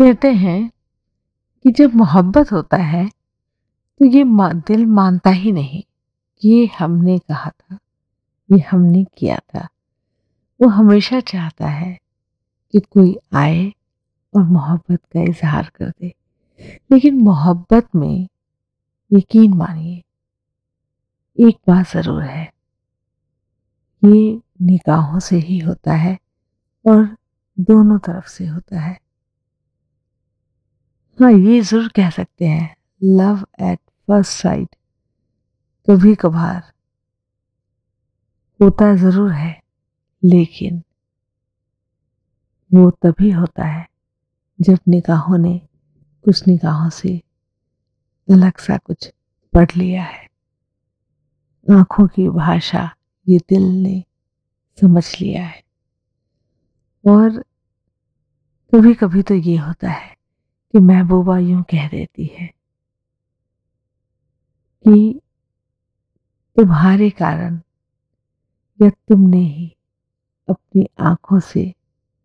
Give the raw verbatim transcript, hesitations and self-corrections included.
कहते हैं कि जब मोहब्बत होता है तो ये मा, दिल मानता ही नहीं कि ये हमने कहा था, ये हमने किया था। वो हमेशा चाहता है कि कोई आए और मोहब्बत का इजहार कर दे। लेकिन मोहब्बत में यकीन मानिए, एक बात जरूर है, ये निगाहों से ही होता है और दोनों तरफ से होता है। हाँ, ये जरूर कह सकते हैं, लव एट फर्स्ट साइट कभी कभार होता जरूर है, लेकिन वो तभी होता है जब निगाहों ने कुछ निगाहों से अलग सा कुछ पढ़ लिया है। आंखों की भाषा ये दिल ने समझ लिया है। और कभी कभी तो ये होता है कि महबूबा यूं कह देती है कि तुम्हारे कारण या तुमने ही अपनी आंखों से